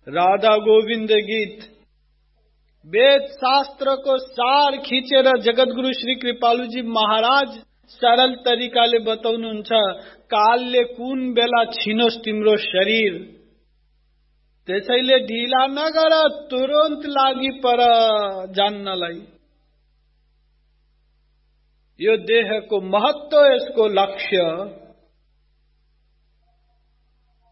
राधा गोविंद गीत वेद शास्त्र को सार खिचेर जगतगुरु श्री कृपालुजी महाराज सरल तरिकाले बताउनुहुन्छ, कालले कुन बेला छिनोस् तिम्रो शरीर, त्यसैले ढिला नगर, तुरन्त लागि पर जान्नलाई। यो देहको महत्व, यसको लक्ष्य